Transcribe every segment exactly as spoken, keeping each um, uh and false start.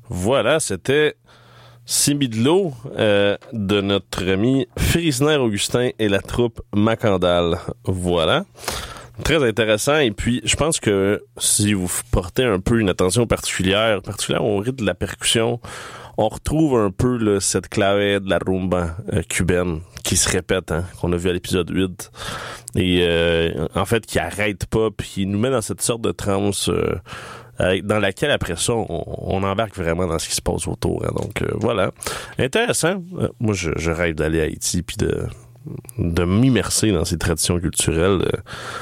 Voilà, c'était Simidlo euh, de notre ami Frisner Augustin et la troupe Macandal. Voilà. Très intéressant. Et puis, je pense que si vous portez un peu une attention particulière, particulièrement au rythme de la percussion, on retrouve un peu là, cette clave de la rumba euh, cubaine qui se répète, hein, qu'on a vu à l'épisode huit. Et euh, en fait, qui arrête pas, puis qui nous met dans cette sorte de transe euh, dans laquelle, après ça, on, on embarque vraiment dans ce qui se passe autour. Hein. Donc, euh, voilà. Intéressant. Euh, moi, je, je rêve d'aller à Haïti puis de, de m'immerser dans ces traditions culturelles. Euh,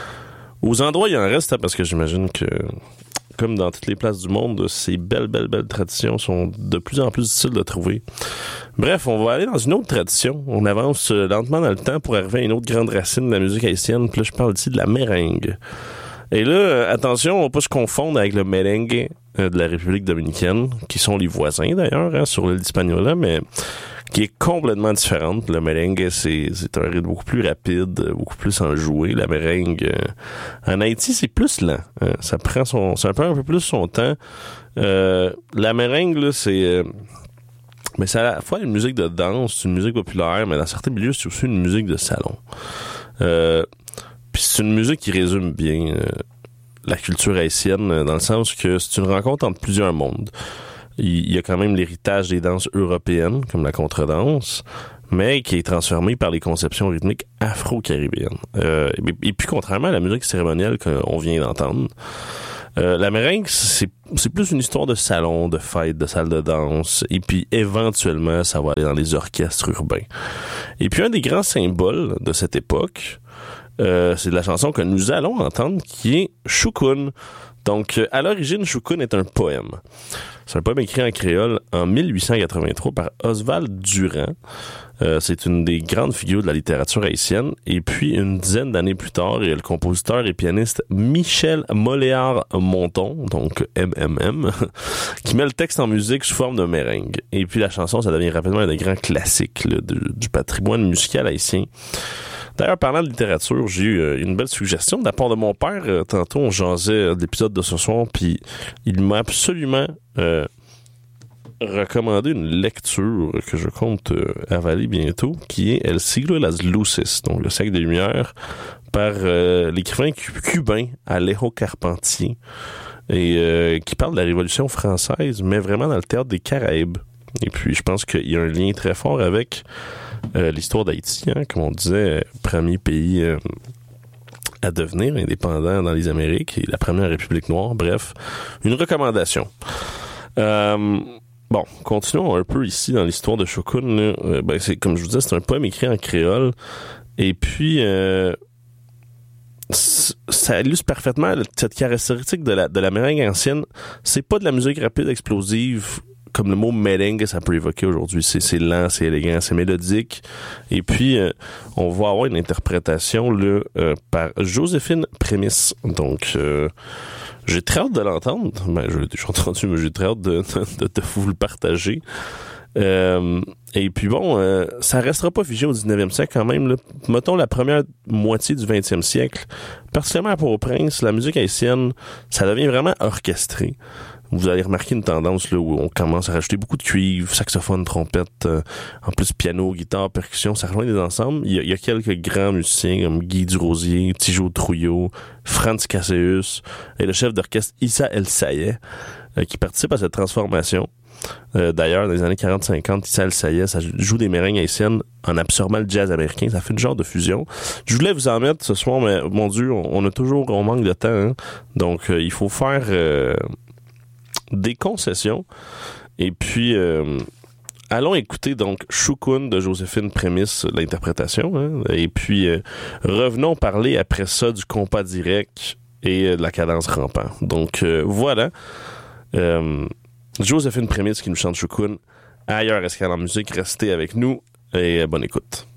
aux endroits, il en reste, hein, parce que j'imagine que, comme dans toutes les places du monde, ces belles, belles, belles traditions sont de plus en plus difficiles de trouver. Bref, on va aller dans une autre tradition. On avance euh, lentement dans le temps pour arriver à une autre grande racine de la musique haïtienne. Puis là, je parle ici de la merengue. Et là, euh, attention, on va pas se confondre avec le merengue euh, de la République dominicaine, qui sont les voisins d'ailleurs, hein, sur l'île d'Hispaniola, mais qui est complètement différente. Le merengue, c'est, c'est un rythme beaucoup plus rapide, beaucoup plus enjoué. La merengue, euh, en Haïti, c'est plus lent. Hein. Ça prend son, ça prend un peu plus son temps. Euh, la merengue, là, c'est, euh, mais c'est à la fois une musique de danse, c'est une musique populaire, mais dans certains milieux, c'est aussi une musique de salon. Euh, Puis c'est une musique qui résume bien euh, la culture haïtienne, euh, dans le sens que c'est une rencontre entre plusieurs mondes. Il y a quand même l'héritage des danses européennes, comme la contredanse, mais qui est transformé par les conceptions rythmiques afro-caribéennes. Euh, et, et puis, contrairement à la musique cérémonielle qu'on vient d'entendre, euh, la merengue, c'est, c'est plus une histoire de salon, de fête, de salle de danse, et puis éventuellement, ça va aller dans les orchestres urbains. Et puis, un des grands symboles de cette époque, Euh, c'est de la chanson que nous allons entendre, qui est Choukoun. Donc, à l'origine, Choukoun est un poème. C'est un poème écrit en créole en mille huit cent quatre-vingt-trois par Oswald Durand. Euh, c'est une des grandes figures de la littérature haïtienne. Et puis, une dizaine d'années plus tard, il y a le compositeur et pianiste Michel Moléard-Monton, donc M M M, qui met le texte en musique sous forme de merengue. Et puis, la chanson, ça devient rapidement un des grands classiques là, du, du patrimoine musical haïtien. D'ailleurs, parlant de littérature, j'ai eu euh, une belle suggestion de la part de mon père. Euh, tantôt, on jasait euh, de l'épisode de ce soir, puis il m'a absolument euh, recommandé une lecture que je compte euh, avaler bientôt, qui est El siglo de las luces, donc le siècle des Lumières, par euh, l'écrivain cu- cubain Alejo Carpentier, et euh, qui parle de la Révolution française, mais vraiment dans le théâtre des Caraïbes. Et puis, je pense qu'il y a un lien très fort avec euh, l'histoire d'Haïti, hein, comme on disait, euh, premier pays euh, à devenir indépendant dans les Amériques et la première République noire. Bref, une recommandation. Euh, bon, continuons un peu ici dans l'histoire de Choukoun. Euh, ben, c'est, comme je vous disais, c'est un poème écrit en créole. Et puis, euh, ça illustre parfaitement cette caractéristique de la, de la merengue ancienne. C'est pas de la musique rapide, explosive, comme le mot merengue, ça peut évoquer aujourd'hui. C'est, c'est lent, c'est élégant, c'est mélodique. Et puis, euh, on va avoir une interprétation là, euh, par Joséphine Prémisse. Donc, euh, j'ai très hâte de l'entendre. Ben, je l'ai déjà entendu, mais j'ai très hâte de, de, de vous le partager. Euh, et puis bon, euh, ça restera pas figé au dix-neuvième siècle quand même. Là. Mettons la première moitié du vingtième siècle, particulièrement à Port-au-Prince, la musique haïtienne, ça devient vraiment orchestré. Vous allez remarquer une tendance là où on commence à rajouter beaucoup de cuivre, saxophone, trompette, euh, en plus piano, guitare, percussion, ça rejoint des ensembles. Il y a, il y a quelques grands musiciens comme Guy Durosier, Tijo Trouillot, Franz Casseus et le chef d'orchestre Issa El Sayeh euh, qui participent à cette transformation. Euh, d'ailleurs, dans les années quarante cinquante, Issa El Sayeh, ça joue des merengues haïtiennes en absorbant le jazz américain. Ça fait une genre de fusion. Je voulais vous en mettre ce soir, mais mon Dieu, on, on a toujours, on manque de temps. Hein? Donc, euh, il faut faire euh, des concessions. Et puis, euh, allons écouter donc Choukoun de Joséphine Prémisse, l'interprétation. Hein? Et puis, euh, revenons parler après ça du compas direct et euh, de la cadence rampant. Donc, euh, voilà. Euh, Joséphine Prémisse qui nous chante Choukoun. Ailleurs, Escale en musique, restez avec nous et bonne écoute.